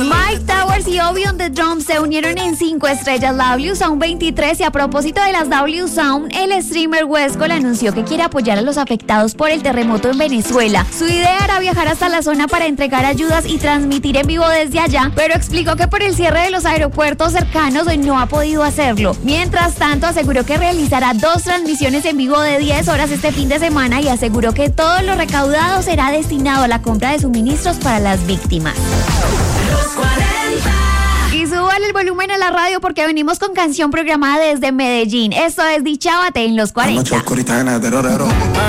Mike Towers y Obi on the Drum se unieron en 5 estrellas, la W Sound 23, y a propósito de las W Sound, el streamer Westcol anunció que quiere apoyar a los afectados por el terremoto en Venezuela. Su idea era viajar hasta la zona para entregar ayudas y transmitir en vivo desde allá, pero explicó que por el cierre de los aeropuertos cercanos no ha podido hacerlo. Mientras tanto, aseguró que realizará 2 transmisiones en vivo de 10 horas este fin de semana y aseguró que todo lo recaudado será destinado a la compra de suministros para las víctimas. Los 40. Y súbale el volumen a la radio porque venimos con canción programada desde Medellín. Esto es Dichábate en los 40.